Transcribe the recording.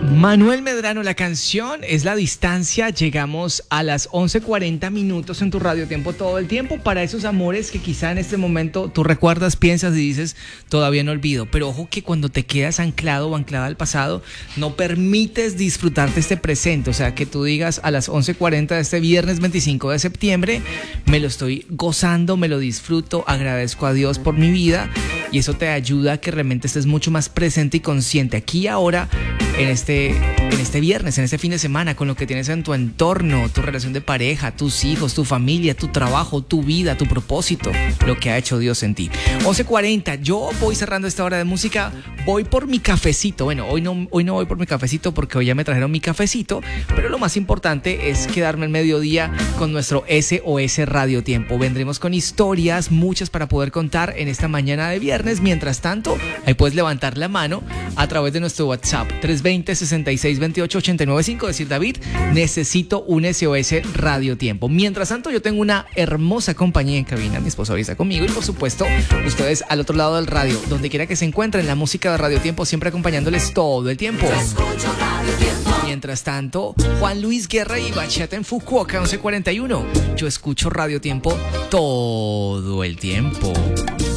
Manuel Medrano, la canción es La Distancia. Llegamos a las 11:40 minutos en tu Radio Tiempo todo el tiempo para esos amores que quizá en este momento tú recuerdas, piensas y dices todavía no olvido. Pero ojo que cuando te quedas anclado o anclada al pasado, no permites disfrutarte este presente. O sea, que tú digas a las 11:40 de este viernes 25 de septiembre, me lo estoy gozando, me lo disfruto, agradezco a Dios por mi vida. Y eso te ayuda a que realmente estés mucho más presente y consciente aquí y ahora en este viernes, en este fin de semana, con lo que tienes en tu entorno, tu relación de pareja, tus hijos, tu familia, tu trabajo, tu vida, tu propósito, lo que ha hecho Dios en ti. 11:40, yo voy cerrando esta hora de música, voy por mi cafecito. Bueno, hoy no voy por mi cafecito porque hoy ya me trajeron mi cafecito, pero lo más importante es quedarme al mediodía con nuestro SOS Radio Tiempo. Vendremos con historias, muchas para poder contar en esta mañana de viernes. Mientras tanto, ahí puedes levantar la mano a través de nuestro WhatsApp 320-6628-895, decir: David, necesito un SOS Radio Tiempo. Mientras tanto, yo tengo una hermosa compañía en cabina. Mi esposo hoy está conmigo y por supuesto ustedes al otro lado del radio, donde quiera que se encuentren, la música de Radio Tiempo siempre acompañándoles todo el tiempo. Mientras tanto, Juan Luis Guerra y Bachata en Fukuoka, 11:41. Yo escucho Radio Tiempo todo el tiempo.